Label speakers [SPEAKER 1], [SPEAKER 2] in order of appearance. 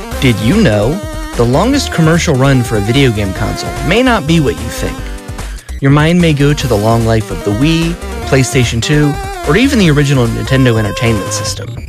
[SPEAKER 1] Did you know? The longest commercial run for a video game console may not be what you think. Your mind may go to the long life of the Wii, PlayStation 2, or even the original Nintendo Entertainment System.